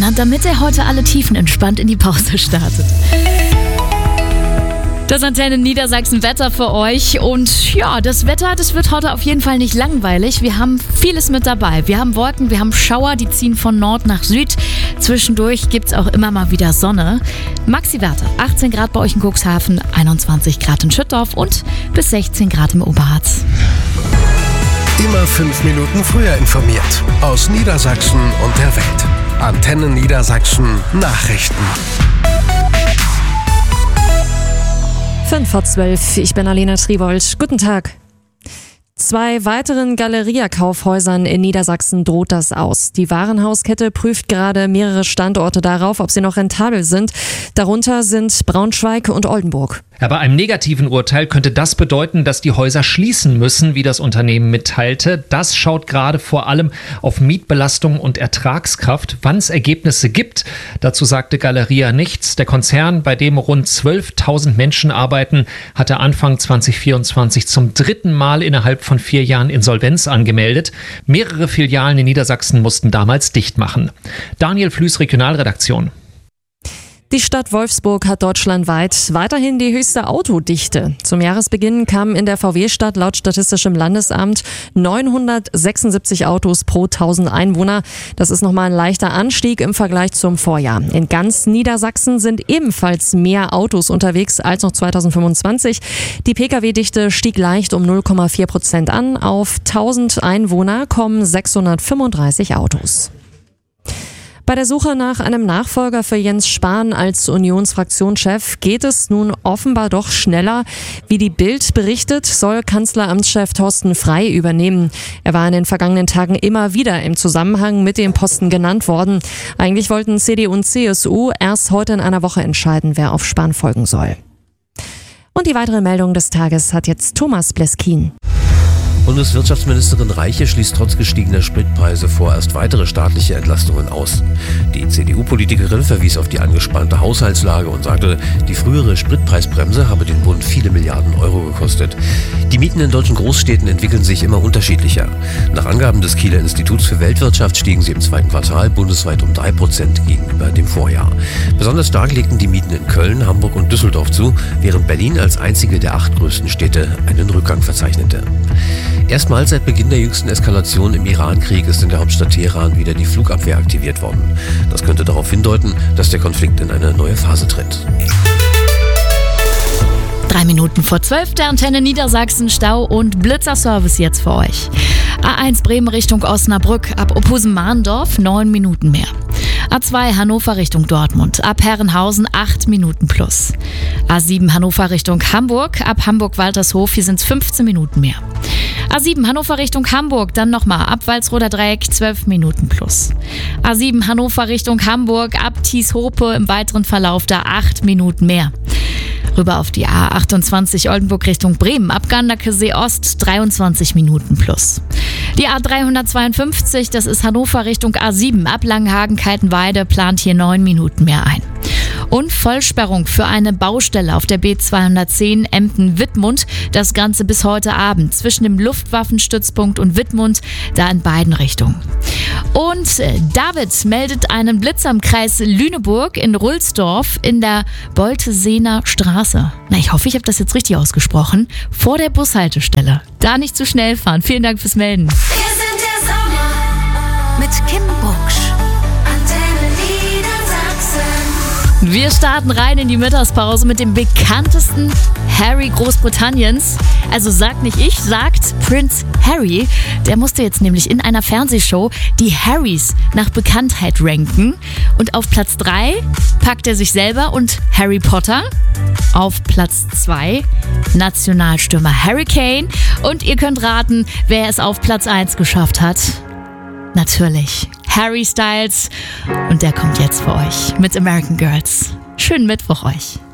geplant, damit er heute alle tiefenentspannt in die Pause startet. Das Antenne Niedersachsen Wetter für euch. Und ja, das Wetter, das wird heute auf jeden Fall nicht langweilig. Wir haben vieles mit dabei. Wir haben Wolken, wir haben Schauer, die ziehen von Nord nach Süd. Zwischendurch gibt es auch immer mal wieder Sonne. Maxi-Werte, 18 Grad bei euch in Cuxhaven, 21 Grad in Schüttorf und bis 16 Grad im Oberharz. Immer 5 Minuten früher informiert. Aus Niedersachsen und der Welt. Antenne Niedersachsen Nachrichten. 5:12, ich bin Alena Triwold. Guten Tag. 2 weiteren Galeria-Kaufhäusern in Niedersachsen droht das aus. Die Warenhauskette prüft gerade mehrere Standorte darauf, ob sie noch rentabel sind. Darunter sind Braunschweig und Oldenburg. Ja, bei einem negativen Urteil könnte das bedeuten, dass die Häuser schließen müssen, wie das Unternehmen mitteilte. Das schaut gerade vor allem auf Mietbelastung und Ertragskraft. Wann es Ergebnisse gibt, dazu sagte Galeria nichts. Der Konzern, bei dem rund 12.000 Menschen arbeiten, hatte Anfang 2024 zum 3. Mal innerhalb von 4 Jahren Insolvenz angemeldet. Mehrere Filialen in Niedersachsen mussten damals dicht machen. Daniel Flüß, Regionalredaktion. Die Stadt Wolfsburg hat deutschlandweit weiterhin die höchste Autodichte. Zum Jahresbeginn kamen in der VW-Stadt laut Statistischem Landesamt 976 Autos pro 1000 Einwohner. Das ist nochmal ein leichter Anstieg im Vergleich zum Vorjahr. In ganz Niedersachsen sind ebenfalls mehr Autos unterwegs als noch 2025. Die Pkw-Dichte stieg leicht um 0,4% an. Auf 1000 Einwohner kommen 635 Autos. Bei der Suche nach einem Nachfolger für Jens Spahn als Unionsfraktionschef geht es nun offenbar doch schneller. Wie die Bild berichtet, soll Kanzleramtschef Thorsten Frey übernehmen. Er war in den vergangenen Tagen immer wieder im Zusammenhang mit dem Posten genannt worden. Eigentlich wollten CDU und CSU erst heute in einer Woche entscheiden, wer auf Spahn folgen soll. Und die weitere Meldung des Tages hat jetzt Thomas Bleskin. Bundeswirtschaftsministerin Reiche schließt trotz gestiegener Spritpreise vorerst weitere staatliche Entlastungen aus. Die CDU-Politikerin verwies auf die angespannte Haushaltslage und sagte, die frühere Spritpreisbremse habe den Bund viele Milliarden Euro gekostet. Die Mieten in deutschen Großstädten entwickeln sich immer unterschiedlicher. Nach Angaben des Kieler Instituts für Weltwirtschaft stiegen sie im 2. Quartal bundesweit um 3% gegenüber dem Vorjahr. Besonders stark legten die Mieten in Köln, Hamburg und Düsseldorf zu, während Berlin als einzige der 8 größten Städte einen Rückgang verzeichnete. Erstmals seit Beginn der jüngsten Eskalation im Iran-Krieg ist in der Hauptstadt Teheran wieder die Flugabwehr aktiviert worden. Das könnte darauf hindeuten, dass der Konflikt in eine neue Phase tritt. 3 Minuten vor 12, der Antenne Niedersachsen Stau- und Blitzerservice jetzt für euch. A1 Bremen Richtung Osnabrück, ab Ophusen-Mahndorf 9 Minuten mehr. A2 Hannover Richtung Dortmund, ab Herrenhausen 8 Minuten plus. A7 Hannover Richtung Hamburg, ab Hamburg-Waltershof, hier sind es 15 Minuten mehr. A7 Hannover Richtung Hamburg, dann nochmal ab Walsroder Dreieck 12 Minuten plus. A7 Hannover Richtung Hamburg, ab Thieshope im weiteren Verlauf da 8 Minuten mehr. Rüber auf die A28 Oldenburg Richtung Bremen, ab Gandakesee Ost 23 Minuten plus. Die A352, das ist Hannover Richtung A7, ab Langenhagen-Kaltenweide, plant hier 9 Minuten mehr ein. Und Vollsperrung für eine Baustelle auf der B210 Emden-Wittmund. Das Ganze bis heute Abend zwischen dem Luftwaffenstützpunkt und Wittmund, da in beiden Richtungen. Und David meldet einen Blitzer im Kreis Lüneburg in Rulsdorf in der Bolteseener Straße. Na, ich hoffe, ich habe das jetzt richtig ausgesprochen. Vor der Bushaltestelle. Da nicht zu schnell fahren. Vielen Dank fürs Melden. Wir sind der Sommer mit Kim Bucksch. Wir starten rein in die Mittagspause mit dem bekanntesten Harry Großbritanniens. Also sagt nicht ich, sagt Prince Harry. Der musste jetzt nämlich in einer Fernsehshow die Harrys nach Bekanntheit ranken. Und auf Platz 3 packt er sich selber und Harry Potter. Auf Platz 2 Nationalstürmer Harry Kane. Und ihr könnt raten, wer es auf Platz 1 geschafft hat. Natürlich Harry Styles. Und der kommt jetzt für euch mit American Girls. Schönen Mittwoch euch.